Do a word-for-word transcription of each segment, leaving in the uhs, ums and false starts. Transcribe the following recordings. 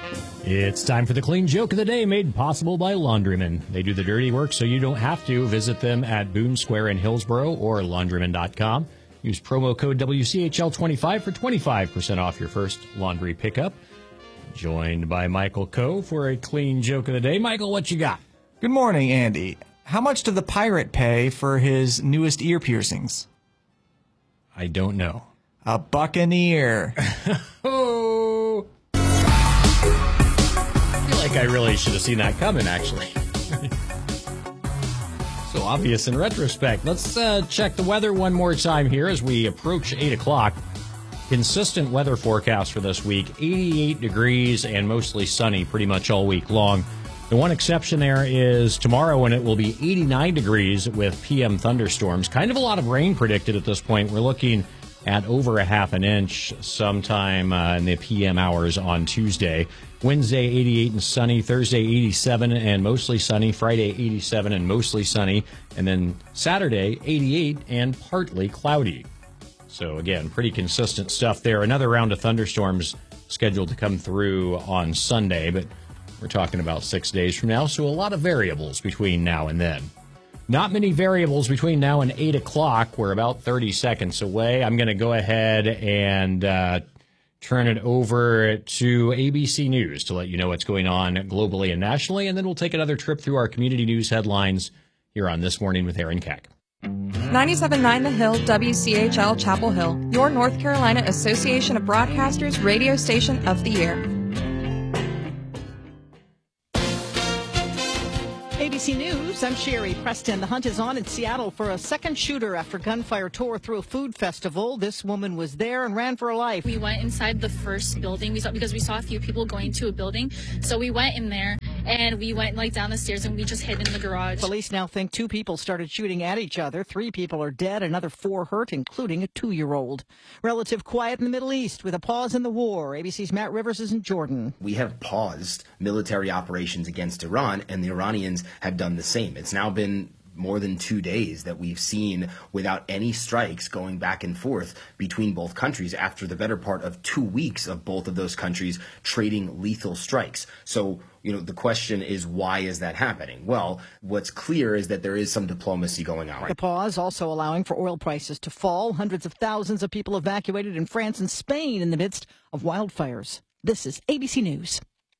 It's time for the clean joke of the day, made possible by Laundryman. They do the dirty work so you don't have to. Visit them at Boone Square in Hillsboro or laundryman dot com. Use promo code W C H L twenty-five for twenty-five percent off your first laundry pickup. Joined by Michael Coe for a clean joke of the day. Michael, what you got? Good morning, Andy. How much did the pirate pay for his newest ear piercings? I don't know. A buccaneer. Oh! I feel like I really should have seen that coming, actually. So obvious in retrospect. Let's uh, check the weather one more time here as we approach eight o'clock. Consistent weather forecast for this week, eighty-eight degrees and mostly sunny pretty much all week long. The one exception there is tomorrow when it will be eighty-nine degrees with P M thunderstorms. Kind of a lot of rain predicted at this point. We're looking at over a half an inch sometime uh, in the P M hours on Tuesday. Wednesday, eighty-eight and sunny. Thursday, eighty-seven and mostly sunny. Friday, eighty-seven and mostly sunny. And then Saturday, eighty-eight and partly cloudy. So, again, pretty consistent stuff there. Another round of thunderstorms scheduled to come through on Sunday, but we're talking about six days from now, so a lot of variables between now and then. Not many variables between now and eight o'clock. We're about thirty seconds away. I'm going to go ahead and uh, turn it over to A B C News to let you know what's going on globally and nationally, and then we'll take another trip through our community news headlines here on This Morning with Aaron Keck. ninety-seven point nine The Hill, W C H L Chapel Hill, your North Carolina Association of Broadcasters radio station of the year. A B C News, I'm Sherry Preston. The hunt is on in Seattle for a second shooter after gunfire tore through a food festival. This woman was there and ran for her life. We went inside the first building we saw because we saw a few people going to a building. So we went in there and we went like down the stairs and we just hid in the garage. Police now think two people started shooting at each other. Three people are dead, another four hurt, including a two-year-old. Relative quiet in the Middle East with a pause in the war. A B C's Matt Rivers is in Jordan. We have paused military operations against Iran, and the Iranians have done the same. It's now been more than two days that we've seen without any strikes going back and forth between both countries after the better part of two weeks of both of those countries trading lethal strikes. So, you know, the question is, why is that happening? Well, what's clear is that there is some diplomacy going on. The pause also allowing for oil prices to fall. Hundreds of thousands of people evacuated in France and Spain in the midst of wildfires. This is A B C News.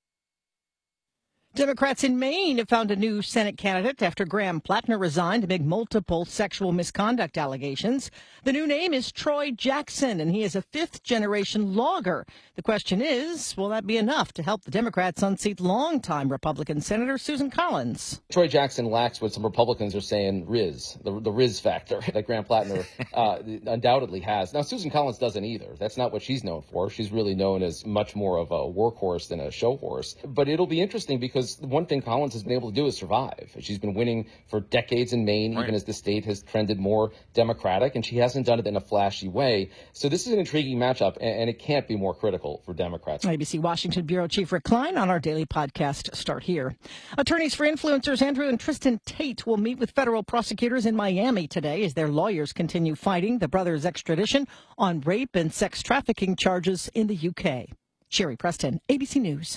Democrats in Maine have found a new Senate candidate after Graham Plattner resigned amid multiple sexual misconduct allegations. The new name is Troy Jackson, and he is a fifth-generation logger. The question is, will that be enough to help the Democrats unseat longtime Republican Senator Susan Collins? Troy Jackson lacks what some Republicans are saying Riz, the, the Riz factor that Graham Plattner uh, undoubtedly has. Now, Susan Collins doesn't either. That's not what she's known for. She's really known as much more of a workhorse than a show horse. But it'll be interesting because the one thing Collins has been able to do is survive. She's been winning for decades in Maine, right, even as the state has trended more Democratic, and she hasn't done it in a flashy way. So this is an intriguing matchup, and it can't be more critical for Democrats. A B C Washington Bureau Chief Rick Klein on our daily podcast Start Here. Attorneys for influencers Andrew and Tristan Tate will meet with federal prosecutors in Miami today as their lawyers continue fighting the brothers' extradition on rape and sex trafficking charges in the U K. Sherry Preston, A B C News.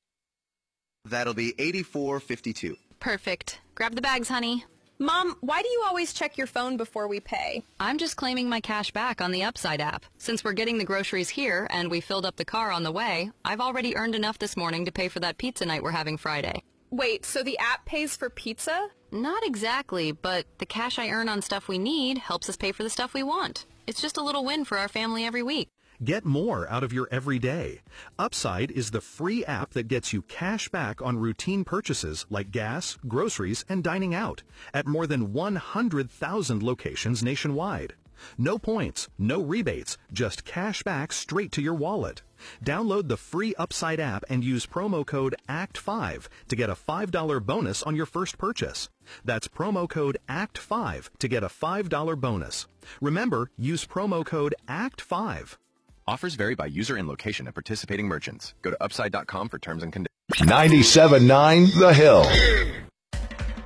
That'll be eighty-four fifty-two. Perfect. Grab the bags, honey. Mom, why do you always check your phone before we pay? I'm just claiming my cash back on the Upside app. Since we're getting the groceries here and we filled up the car on the way, I've already earned enough this morning to pay for that pizza night we're having Friday. Wait, so the app pays for pizza? Not exactly, but the cash I earn on stuff we need helps us pay for the stuff we want. It's just a little win for our family every week. Get more out of your everyday. Upside is the free app that gets you cash back on routine purchases like gas, groceries, and dining out at more than one hundred thousand locations nationwide. No points, no rebates, just cash back straight to your wallet. Download the free Upside app and use promo code A C T five to get a five dollars bonus on your first purchase. That's promo code A C T five to get a five dollars bonus. Remember, use promo code A C T five. Offers vary by user and location at participating merchants. Go to upside dot com for terms and conditions. ninety-seven point nine The Hill.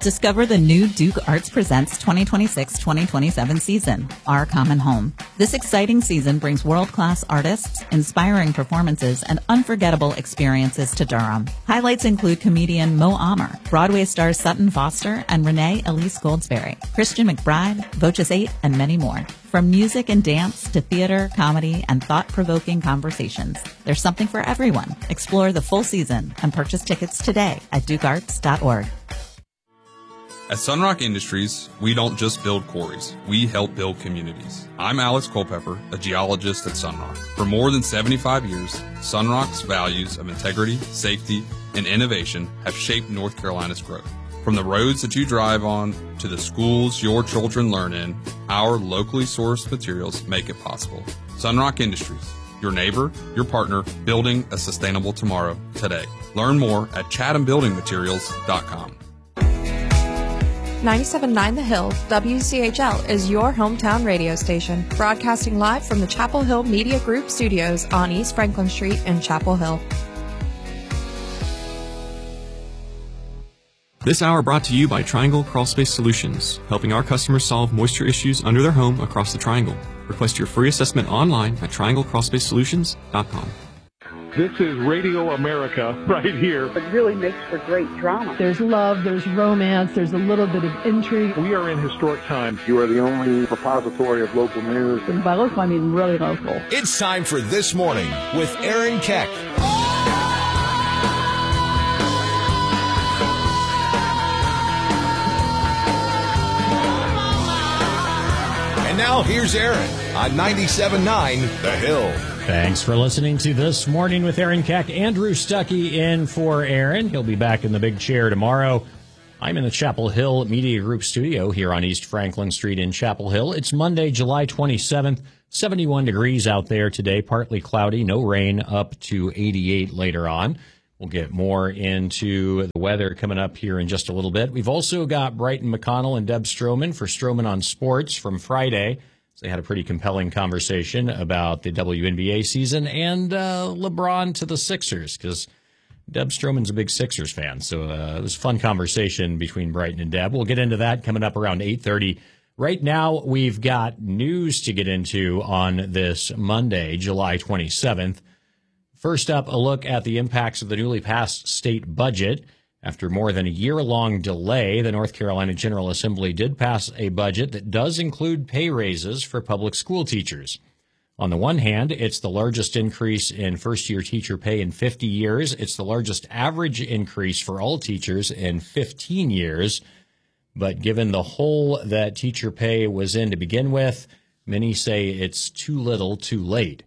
Discover the new Duke Arts Presents twenty twenty-six twenty twenty-seven season, Our Common Home. This exciting season brings world-class artists, inspiring performances, and unforgettable experiences to Durham. Highlights include comedian Mo Amer, Broadway stars Sutton Foster and Renee Elise Goldsberry, Christian McBride, Voces eight, and many more. From music and dance to theater, comedy, and thought-provoking conversations, there's something for everyone. Explore the full season and purchase tickets today at duke arts dot org. At Sunrock Industries, we don't just build quarries, we help build communities. I'm Alex Culpepper, a geologist at Sunrock. For more than seventy-five years, Sunrock's values of integrity, safety, and innovation have shaped North Carolina's growth. From the roads that you drive on to the schools your children learn in, our locally sourced materials make it possible. Sunrock Industries, your neighbor, your partner, building a sustainable tomorrow today. Learn more at chatham building materials dot com. ninety-seven point nine The Hill, W C H L, is your hometown radio station, broadcasting live from the Chapel Hill Media Group studios on East Franklin Street in Chapel Hill. This hour brought to you by Triangle Crawlspace Solutions, helping our customers solve moisture issues under their home across the Triangle. Request your free assessment online at triangle crawlspace solutions dot com. This is Radio America right here. It really makes for great drama. There's love, there's romance, there's a little bit of intrigue. We are in historic times. You are the only repository of local news. And by local, I mean really local. It's time for This Morning with Aaron Keck. And now here's Aaron on ninety-seven point nine The Hill. Thanks for listening to This Morning with Aaron Keck. Andrew Stuckey in for Aaron. He'll be back in the big chair tomorrow. I'm in the Chapel Hill Media Group studio here on East Franklin Street in Chapel Hill. It's Monday, July twenty-seventh, seventy-one degrees out there today, partly cloudy, no rain, up to eighty-eight later on. We'll get more into the weather coming up here in just a little bit. We've also got Brighton McConnell and Deb Stroman for Stroman on Sports from Friday. They had a pretty compelling conversation about the W N B A season and uh, LeBron to the Sixers, because Deb Stroman's a big Sixers fan. So uh, it was a fun conversation between Brighton and Deb. We'll get into that coming up around eight thirty. Right now, we've got news to get into on this Monday, July twenty-seventh. First up, a look at the impacts of the newly passed state budget. After more than a year-long delay, the North Carolina General Assembly did pass a budget that does include pay raises for public school teachers. On the one hand, it's the largest increase in first-year teacher pay in fifty years. It's the largest average increase for all teachers in fifteen years. But given the hole that teacher pay was in to begin with, many say it's too little, too late.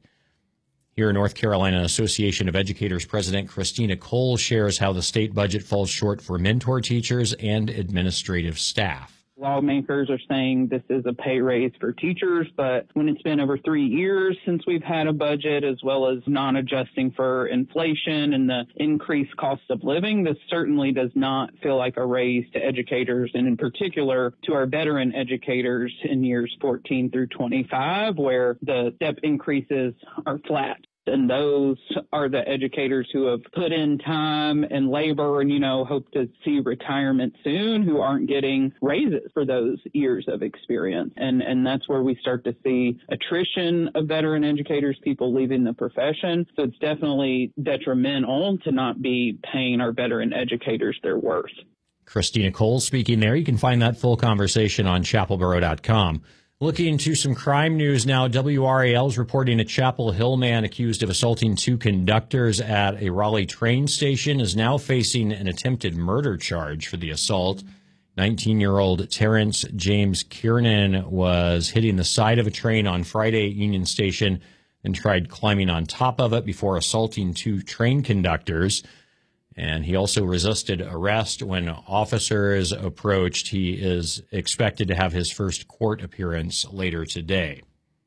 Here, North Carolina Association of Educators President Christina Cole shares how the state budget falls short for mentor teachers and administrative staff. Lawmakers are saying this is a pay raise for teachers, but when it's been over three years since we've had a budget, as well as non-adjusting for inflation and the increased cost of living, this certainly does not feel like a raise to educators, and in particular to our veteran educators in years fourteen through twenty-five, where the step increases are flat. And those are the educators who have put in time and labor and, you know, hope to see retirement soon, who aren't getting raises for those years of experience. And and that's where we start to see attrition of veteran educators, people leaving the profession. So it's definitely detrimental to not be paying our veteran educators their worth. Christina Cole speaking there. You can find that full conversation on chapel borough dot com. Looking into some crime news now, W R A L is reporting a Chapel Hill man accused of assaulting two conductors at a Raleigh train station is now facing an attempted murder charge for the assault. nineteen-year-old Terrence James Kiernan was hitting the side of a train on Friday at Union Station and tried climbing on top of it before assaulting two train conductors. And he also resisted arrest when officers approached. He is expected to have his first court appearance later today.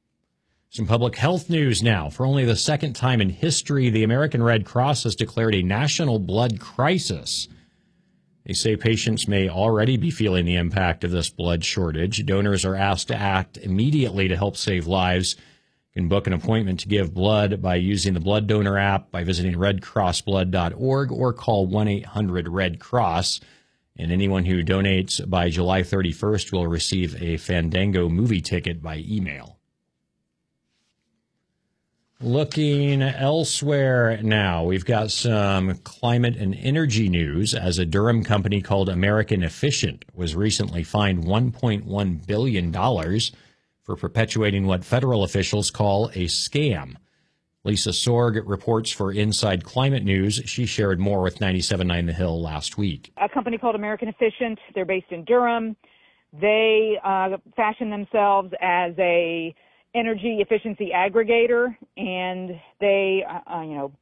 Some public health news now. For only the second time in history, the American Red Cross has declared a national blood crisis. They say patients may already be feeling the impact of this blood shortage. Donors are asked to act immediately to help save lives. You can book an appointment to give blood by using the Blood Donor app, by visiting red cross blood dot org, or call one eight hundred red cross. And anyone who donates by July thirty-first will receive a Fandango movie ticket by email. Looking elsewhere now, we've got some climate and energy news as a Durham company called American Efficient was recently fined one point one billion dollars for perpetuating what federal officials call a scam. Lisa Sorg reports for Inside Climate News. She shared more with ninety-seven point nine The Hill last week. A company called American Efficient, they're based in Durham. They uh, fashion themselves as a energy efficiency aggregator, and they, uh, you know,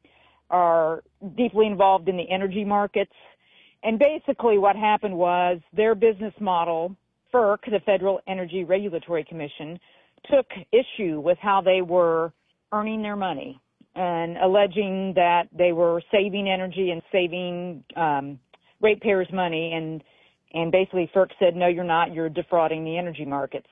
are deeply involved in the energy markets. And basically what happened was their business model, FERC, the Federal Energy Regulatory Commission, took issue with how they were earning their money and alleging that they were saving energy and saving um, ratepayers' money. And, and basically FERC said, no, you're not. You're defrauding the energy markets.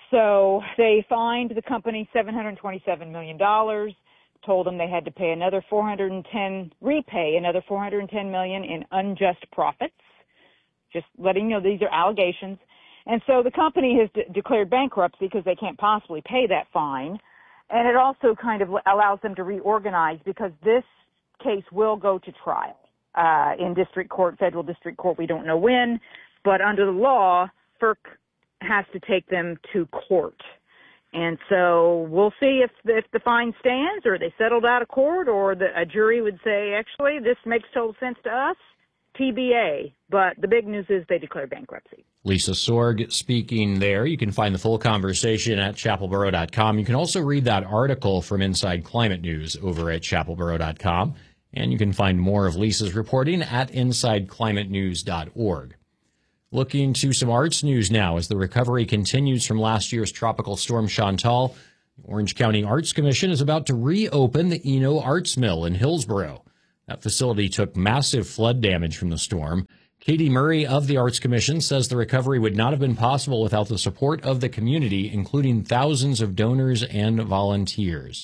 So they fined the company seven hundred twenty-seven million dollars, told them they had to pay another four hundred ten, repay another four hundred ten million dollars in unjust profits. Just letting you know these are allegations. And so the company has de- declared bankruptcy because they can't possibly pay that fine. And it also kind of allows them to reorganize because this case will go to trial uh, in district court, federal district court. We don't know when, but under the law, FERC has to take them to court. And so we'll see if if the fine stands or they settled out of court or the, a jury would say, actually, this makes total sense to us, T B A. But the big news is they declared bankruptcy. Lisa Sorg speaking there. You can find the full conversation at chapel borough dot com. You can also read that article from Inside Climate News over at chapel borough dot com. And you can find more of Lisa's reporting at inside climate news dot org. Looking to some arts news now as the recovery continues from last year's tropical storm Chantal. The Orange County Arts Commission is about to reopen the Eno Arts Mill in Hillsborough. That facility took massive flood damage from the storm. Katie Murray of the Arts Commission says the recovery would not have been possible without the support of the community, including thousands of donors and volunteers.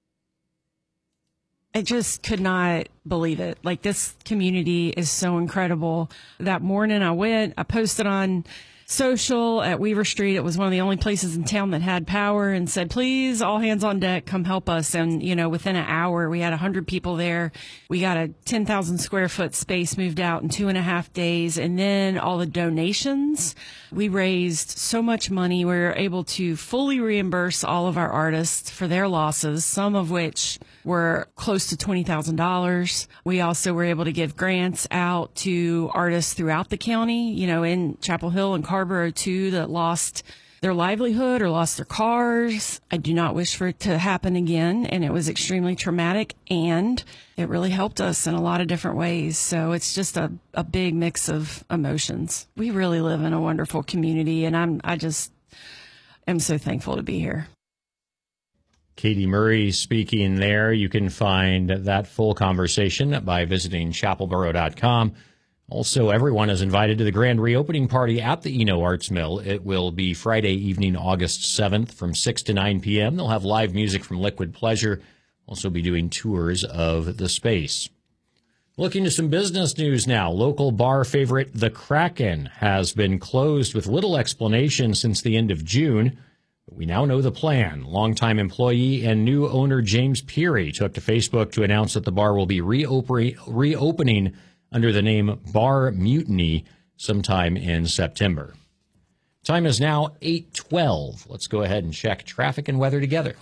I just could not believe it. Like, this community is so incredible. That morning I went, I posted on social at Weaver Street. It was one of the only places in town that had power, and said, please, all hands on deck, come help us. And, you know, within an hour, we had a hundred people there. We got a ten thousand square foot space moved out in two and a half days. And then all the donations, we raised so much money. We were able to fully reimburse all of our artists for their losses, some of which were close to twenty thousand dollars. We also were able to give grants out to artists throughout the county, you know, in Chapel Hill and Carborough too, that lost their livelihood or lost their cars. I do not wish for it to happen again. And it was extremely traumatic, and it really helped us in a lot of different ways. So it's just a, a big mix of emotions. We really live in a wonderful community, and I'm, I just am so thankful to be here. Katie Murray speaking there. You can find that full conversation by visiting chapel borough dot com. Also, everyone is invited to the grand reopening party at the Eno Arts Mill. It will be Friday evening, August seventh from six to nine p.m. They'll have live music from Liquid Pleasure. Also be doing tours of the space. Looking to some business news now. Local bar favorite The Kraken has been closed with little explanation since the end of June. But we now know the plan. Longtime employee and new owner James Peary took to Facebook to announce that the bar will be reopening, reopening under the name Bar Mutiny sometime in September. Time is now eight twelve. Let's go ahead and check traffic and weather together.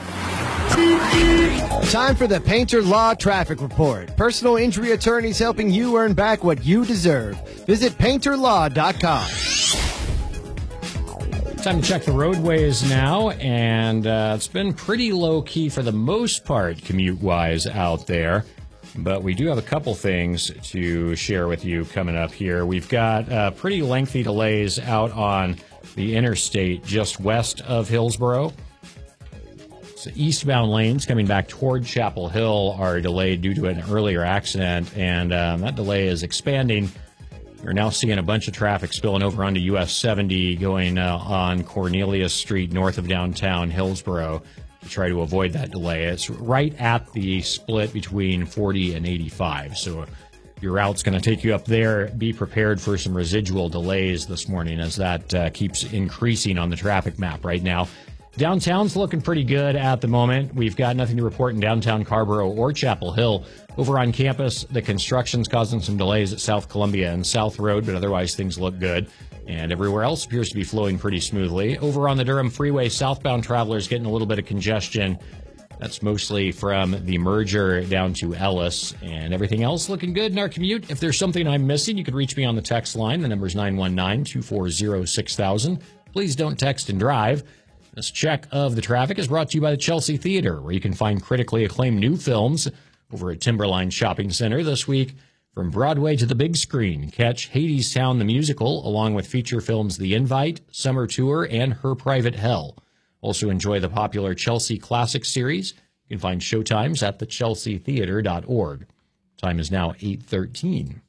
Time for the Painter Law Traffic Report. Personal injury attorneys helping you earn back what you deserve. Visit painter law dot com. Time to check the roadways now, and uh, it's been pretty low-key for the most part commute-wise out there. But we do have a couple things to share with you coming up here. We've got uh, pretty lengthy delays out on the interstate just west of Hillsborough. So eastbound lanes coming back toward Chapel Hill are delayed due to an earlier accident, and um, that delay is expanding. We're now seeing a bunch of traffic spilling over onto U S seventy going uh, on Cornelius Street north of downtown Hillsborough to try to avoid that delay. It's right at the split between forty and eighty-five, so your route's going to take you up there, be prepared for some residual delays this morning as that uh, keeps increasing on the traffic map right now. Downtown's looking pretty good at the moment. We've got nothing to report in downtown Carborough or Chapel Hill. Over on campus, the construction's causing some delays at South Columbia and South Road, but otherwise things look good. And everywhere else appears to be flowing pretty smoothly. Over on the Durham Freeway, southbound travelers getting a little bit of congestion. That's mostly from the merger down to Ellis. And everything else looking good in our commute. If there's something I'm missing, you could reach me on the text line. The number's nine one nine, two four zero, six thousand. Please don't text and drive. This check of the traffic is brought to you by the Chelsea Theater, where you can find critically acclaimed new films over at Timberline Shopping Center this week. From Broadway to the big screen, catch Hadestown the Musical, along with feature films The Invite, Summer Tour, and Her Private Hell. Also enjoy the popular Chelsea Classic series. You can find showtimes at the chelsea theater dot org. Time is now eight thirteen.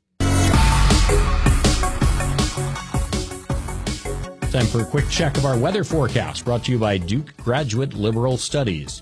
Time for a quick check of our weather forecast, brought to you by Duke Graduate Liberal Studies.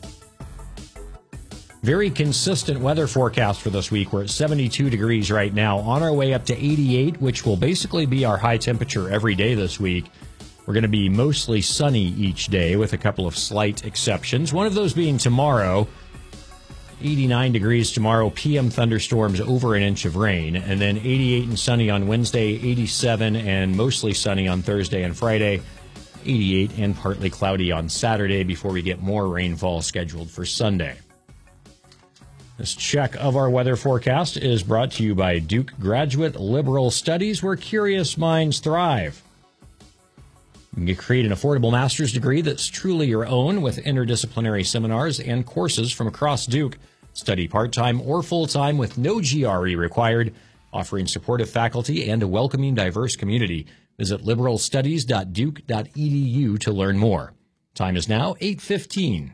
Very consistent weather forecast for this week. We're at seventy-two degrees right now, on our way up to eighty-eight, which will basically be our high temperature every day this week. We're going to be mostly sunny each day with a couple of slight exceptions. One of those being tomorrow. eighty-nine degrees tomorrow, P M thunderstorms over an inch of rain, and then eighty-eight and sunny on Wednesday, eighty-seven and mostly sunny on Thursday and Friday, eighty-eight and partly cloudy on Saturday before we get more rainfall scheduled for Sunday. This check of our weather forecast is brought to you by Duke Graduate Liberal Studies, where curious minds thrive. You can create an affordable master's degree that's truly your own with interdisciplinary seminars and courses from across Duke. Study part-time or full-time with no G R E required, offering supportive faculty and a welcoming, diverse community. Visit liberal studies dot duke dot e d u to learn more. Time is now eight fifteen.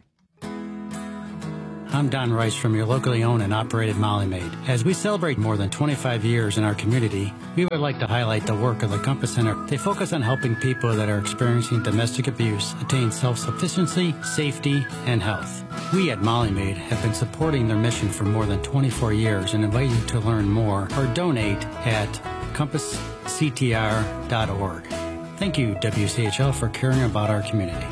I'm Don Rice from your locally owned and operated Molly Maid. As we celebrate more than twenty-five years in our community, we would like to highlight the work of the Compass Center. They focus on helping people that are experiencing domestic abuse attain self-sufficiency, safety, and health. We at Molly Maid have been supporting their mission for more than twenty-four years and invite you to learn more or donate at compass c t r dot org. Thank you, W C H L, for caring about our community.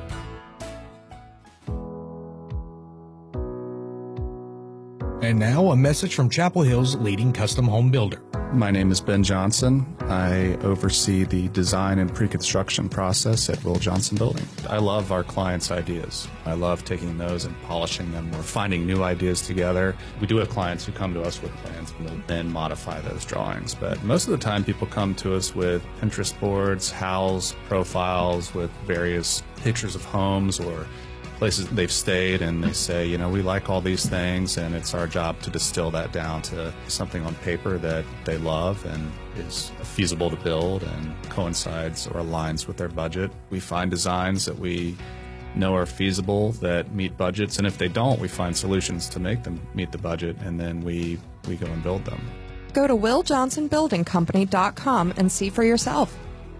And now a message from Chapel Hill's leading custom home builder. My name is Ben Johnson. I oversee the design and pre-construction process at Will Johnson Building. I love our clients' ideas. I love taking those and polishing them. We're finding new ideas together. We do have clients who come to us with plans and we'll then modify those drawings. But most of the time people come to us with Pinterest boards, howls, profiles with various pictures of homes or places they've stayed, and they say, you know, we like all these things, and it's our job to distill that down to something on paper that they love and is feasible to build and coincides or aligns with their budget. We find designs that we know are feasible, that meet budgets, and if they don't, we find solutions to make them meet the budget, and then we, we go and build them. Go to will johnson building company dot com and see for yourself.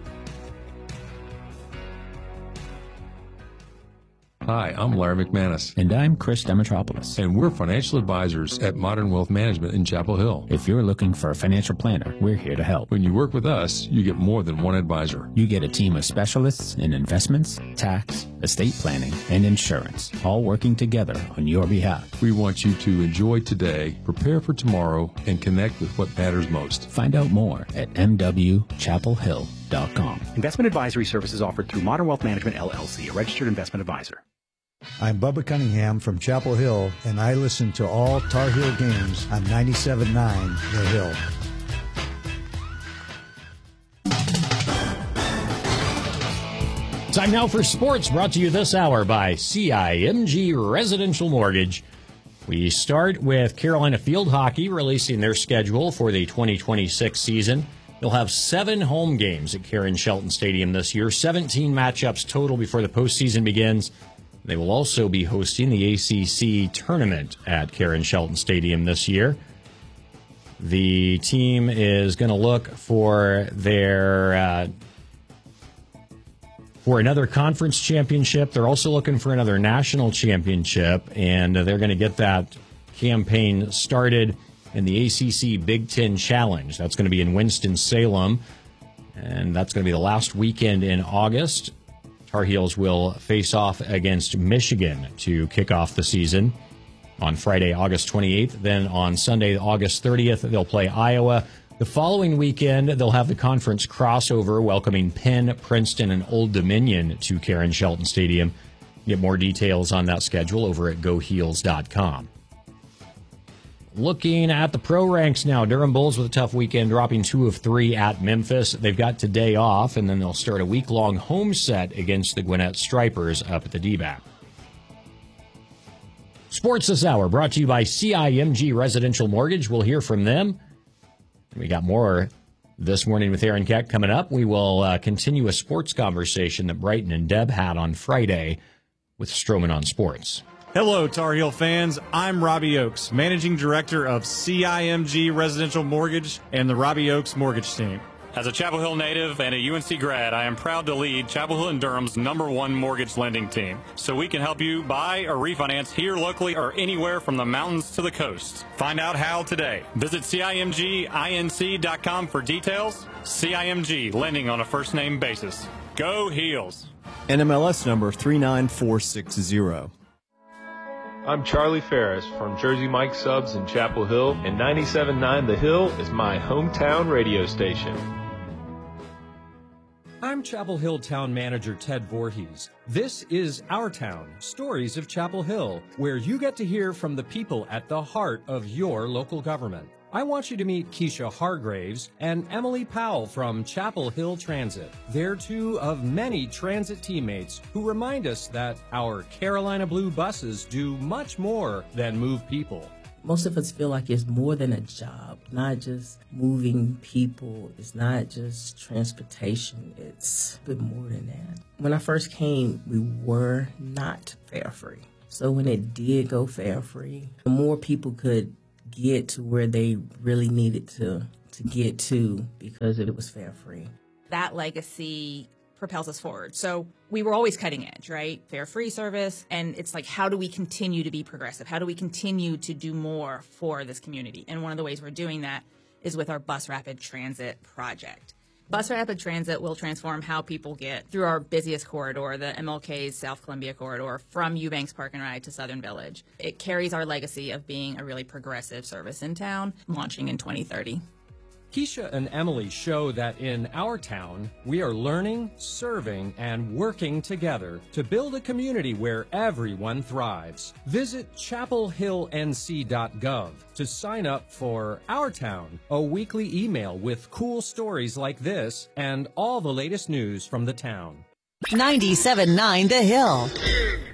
Hi, I'm Larry McManus. And I'm Chris Demetropoulos. And we're financial advisors at Modern Wealth Management in Chapel Hill. If you're looking for a financial planner, we're here to help. When you work with us, you get more than one advisor. You get a team of specialists in investments, tax, estate planning, and insurance, all working together on your behalf. We want you to enjoy today, prepare for tomorrow, and connect with what matters most. Find out more at m w chapel hill dot com. Investment advisory services offered through Modern Wealth Management, L L C, a registered investment advisor. I'm Bubba Cunningham from Chapel Hill, and I listen to all Tar Heel games on ninety-seven point nine The Hill. Time now for sports, brought to you this hour by C I M G Residential Mortgage. We start with Carolina Field Hockey releasing their schedule for the twenty twenty-six season. They'll have seven home games at Karen Shelton Stadium this year, seventeen matchups total before the postseason begins. They will also be hosting the A C C tournament at Karen Shelton Stadium this year. The team is going to look for their uh, for another conference championship. They're also looking for another national championship, and they're going to get that campaign started in the A C C Big Ten Challenge. That's going to be in Winston-Salem, and that's going to be the last weekend in August. Tar Heels will face off against Michigan to kick off the season on Friday, August twenty-eighth. Then on Sunday, August thirtieth, they'll play Iowa. The following weekend, they'll have the conference crossover welcoming Penn, Princeton, and Old Dominion to Karen Shelton Stadium. Get more details on that schedule over at go heels dot com. Looking at the pro ranks now, Durham Bulls with a tough weekend, dropping two of three at Memphis. They've got today off, and then they'll start a week-long home set against the Gwinnett Stripers up at the D B A C. Sports this hour brought to you by C I M G Residential Mortgage. We'll hear from them. And we got more this morning with Aaron Keck coming up. We will uh, continue a sports conversation that Brighton and Deb had on Friday with Stroman on Sports. Hello, Tar Heel fans. I'm Robbie Oakes, Managing Director of C I M G Residential Mortgage and the Robbie Oakes Mortgage Team. As a Chapel Hill native and a U N C grad, I am proud to lead Chapel Hill and Durham's number one mortgage lending team. So we can help you buy or refinance here locally or anywhere from the mountains to the coast. Find out how today. Visit C I M G inc dot com for details. C I M G, lending on a first name basis. Go Heels. N M L S number three nine four six zero. I'm Charlie Ferris from Jersey Mike Subs in Chapel Hill, and ninety-seven point nine The Hill is my hometown radio station. I'm Chapel Hill Town Manager Ted Voorhees. This is Our Town, Stories of Chapel Hill, where you get to hear from the people at the heart of your local government. I want you to meet Keisha Hargraves and Emily Powell from Chapel Hill Transit. They're two of many transit teammates who remind us that our Carolina Blue buses do much more than move people. Most of us feel like it's more than a job, not just moving people. It's not just transportation. It's a bit more than that. When I first came, we were not fare free. So when it did go fare free, the more people could get to where they really needed to, to get to because it was fare free. That legacy propels us forward. So we were always cutting edge, right? Fare free service. And it's like, how do we continue to be progressive? How do we continue to do more for this community? And one of the ways we're doing that is with our Bus Rapid Transit project. Bus Rapid Transit will transform how people get through our busiest corridor, the M L K's South Columbia corridor, from Eubanks Park and Ride to Southern Village. It carries our legacy of being a really progressive service in town, launching in twenty thirty. Keisha and Emily show that in our town, we are learning, serving, and working together to build a community where everyone thrives. Visit chapel hill n c dot gov to sign up for Our Town, a weekly email with cool stories like this and all the latest news from the town. ninety-seven point nine The Hill.